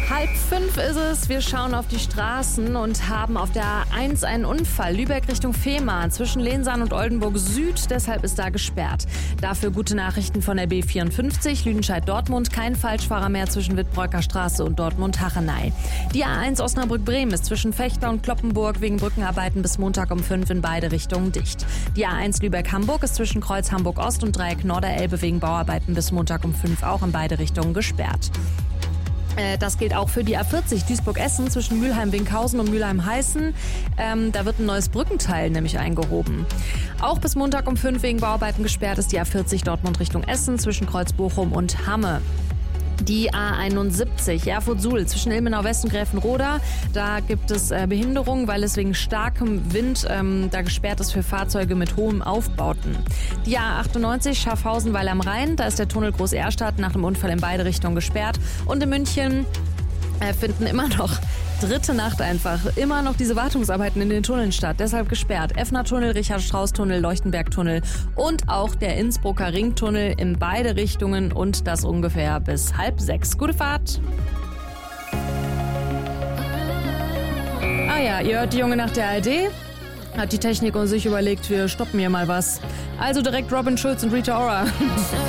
4:30 ist es. Wir schauen auf die Straßen und haben auf der A1 einen Unfall. Lübeck Richtung Fehmarn zwischen Lehnsaan und Oldenburg Süd. Deshalb ist da gesperrt. Dafür gute Nachrichten von der B54 Lüdenscheid-Dortmund. Kein Falschfahrer mehr zwischen Wittbreuker Straße und Dortmund-Hachenay. Die A1 Osnabrück-Bremen ist zwischen Fechter und Kloppenburg wegen Brückenarbeiten bis Montag um 5 in beide Richtungen dicht. Die A1 Lübeck-Hamburg ist zwischen Kreuz Hamburg-Ost und Dreieck Norderelbe wegen Bauarbeiten bis Montag um 5 auch in beide Richtungen gesperrt. Das gilt auch für die A40 Duisburg-Essen zwischen Mülheim-Winkhausen und Mülheim-Heißen. Da wird ein neues Brückenteil nämlich eingehoben. Auch bis Montag um 5 wegen Bauarbeiten gesperrt ist die A40 Dortmund Richtung Essen zwischen Kreuz-Bochum und Hamme. Die A71 Erfurt-Suhl zwischen Ilmenau West und Gräfenroda. Da gibt es Behinderungen, weil es wegen starkem Wind da gesperrt ist für Fahrzeuge mit hohem Aufbauten. Die A98 Schaffhausen-Weil am Rhein. Da ist der Tunnel Groß-Ehrstadt nach dem Unfall in beide Richtungen gesperrt. Und in München finden immer noch dritte Nacht immer noch diese Wartungsarbeiten in den Tunneln statt. Deshalb gesperrt. Effner-Tunnel, Richard-Strauss-Tunnel, Leuchtenberg-Tunnel und auch der Innsbrucker Ringtunnel in beide Richtungen und das ungefähr bis 5:30. Gute Fahrt! Ah ja, ihr hört die Junge nach der ARD. Hat die Technik und sich überlegt, wir stoppen hier mal was. Also direkt Robin Schulz und Rita Ora.